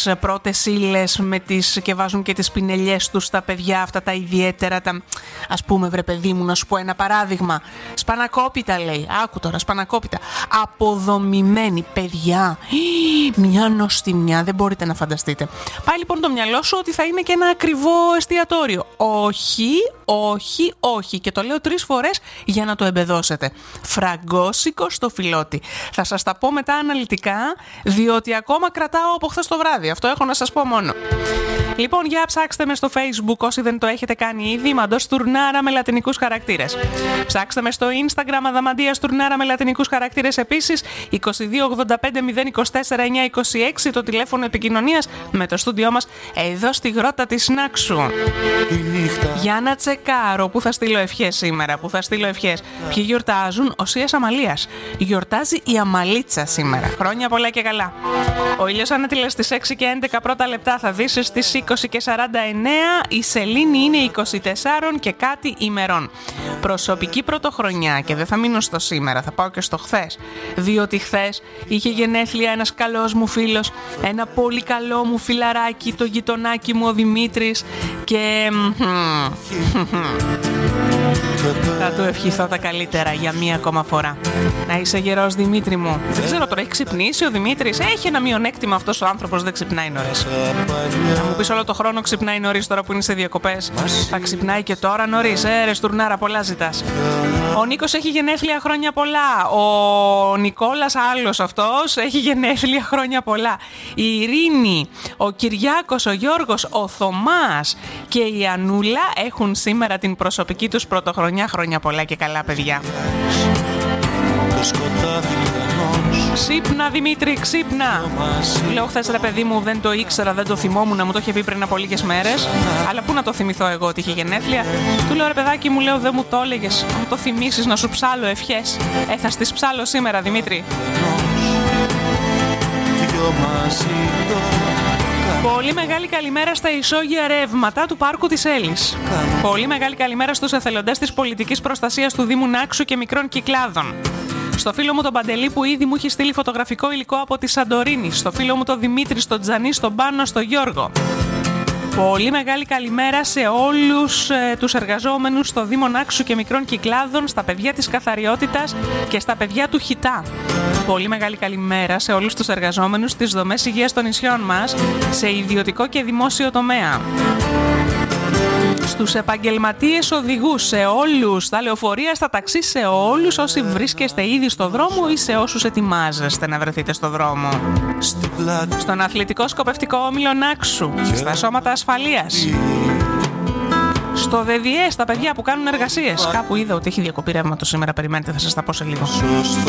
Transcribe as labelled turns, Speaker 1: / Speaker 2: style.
Speaker 1: τις πρώτες ύλες και βάζουν και τις πινελιές τους στα παιδιά, αυτά τα ιδιαίτερα, ας πούμε, βρε παιδί μου, να σου πω ένα παράδειγμα. Σπανακόπιτα λέει, άκου τώρα, σπανακόπιτα. Αποδομημένη, παιδιά, μια νοστιμιά, δεν μπορείτε να φανταστείτε. Πάει λοιπόν το μυαλό σου ότι θα είναι και ένα ακριβό εστιατόριο. Όχι, όχι, όχι. Και το λέω 3 φορές για να το εμπεδώσετε. Φραγκόσικο στο φιλότι. Θα σας τα πω μετά αναλυτικά, διότι ακόμα κρατάω από χθες το βράδυ. Αυτό έχω να σας πω μόνο. Λοιπόν, για ψάξτε με στο Facebook όσοι δεν το έχετε κάνει ήδη, Μαντός Τουρνάρα με λατινικούς χαρακτήρες. Ψάξτε με στο Instagram Αδαμαντίας Τουρνάρα με λατινικούς χαρακτήρες επίσης. 2285 024 926 το τηλέφωνο επικοινωνίας με το στούντιό μας εδώ στη γρότα της Νάξου. Για να τσεκάρω που θα στείλω ευχές σήμερα, που θα στείλω ευχές. Ποιοι γιορτάζουν? Οσίας Αμαλίας. Γιορτάζει η Αμαλίτσα σήμερα. Χρόνια πολλά και καλά. Ο ήλιος ανέτειλε στις 6 και 11 πρώτα λεπτά, θα δεις στις 20 και 49. Η σελήνη είναι 24 και κάτι ημερών. Προσωπική πρωτοχρονιά, και δεν θα μείνω στο σήμερα, θα πάω και στο χθες. Διότι χθες είχε γενέθλια ένας καλός μου φίλος, ένα πολύ καλό μου φιλαράκι, το γειτονάκι μου ο Δημήτρης, και θα του ευχηθώ τα καλύτερα για μία ακόμα φορά. Να είσαι γερός, Δημήτρη μου. Δεν ξέρω τώρα, έχει ξυπνήσει ο Δημήτρης? Έχει ένα μειονέκτημα αυτός ο άνθρωπος, δεν ξυπνάει νωρίς. Θα μου πεις όλο το χρόνο ξυπνάει νωρίς τώρα που είναι σε διακοπές. Θα ξυπνάει και τώρα νωρίς. Ρε Στουρνάρα, πολλά ζητάς. Ο Νίκος έχει γενέθλια, χρόνια πολλά. Ο Νικόλας, άλλος αυτός, έχει γενέθλια, χρόνια πολλά. Η Ειρήνη, ο Κυριάκος, ο Γιώργος, ο Θωμάς και η Ανούλα έχουν σήμερα την προσωπική τους πρωτοχρονιά. Χρόνια πολλά και καλά, παιδιά. Ξύπνα, Δημήτρη, ξύπνα. Λέω χθες, ρε παιδί μου, δεν το ήξερα, δεν το θυμόμουν, μου το είχε πει πριν από λίγες μέρες. Αλλά πού να το θυμηθώ εγώ ότι είχε γενέθλια? Του λέω, ρε παιδάκι μου, λέω, δεν μου το έλεγες. Αν το θυμίσεις να σου ψάλω ευχές. Θα στις ψάλω σήμερα, Δημήτρη. Πολύ μεγάλη καλημέρα στα ισόγεια ρεύματα του Πάρκου της Έλης. Πολύ μεγάλη καλημέρα στους εθελοντές της πολιτικής προστασίας του Δήμου Νάξου και Μικρών Κυκλάδων. Στο φίλο μου τον Παντελή που ήδη μου έχει στείλει φωτογραφικό υλικό από τη Σαντορίνη. Στο φίλο μου τον Δημήτρη, στον Τζανί, στον Πάνο, στον Γιώργο. Πολύ μεγάλη καλημέρα σε όλους τους εργαζόμενους στο Δήμο Νάξου και Μικρών Κυκλάδων, στα παιδιά της καθαριότητας και στα παιδιά του Χιτά. Πολύ μεγάλη καλημέρα σε όλους τους εργαζόμενους στις δομές υγείας των νησιών μας, σε ιδιωτικό και δημόσιο τομέα. Στους επαγγελματίες οδηγούς, σε όλους, στα λεωφορεία, στα ταξί, σε όλους όσοι βρίσκεστε ήδη στο δρόμο ή σε όσους ετοιμάζεστε να βρεθείτε στο δρόμο. Στον αθλητικό σκοπευτικό όμιλο Νάξου, στα σώματα ασφαλείας. Στο ΔΔΕ, στα παιδιά που κάνουν εργασίες. Κάπου είδα ότι έχει διακοπή ρεύματος σήμερα, περιμένετε, θα σας τα πω σε λίγο.